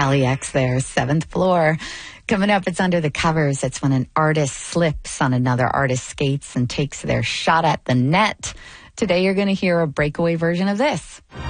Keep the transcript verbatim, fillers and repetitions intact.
Sally X there, Seventh Floor. Coming up, it's Under the Covers. It's when an artist slips on another artist's skates and takes their shot at the net. Today, you're going to hear a breakaway version of this.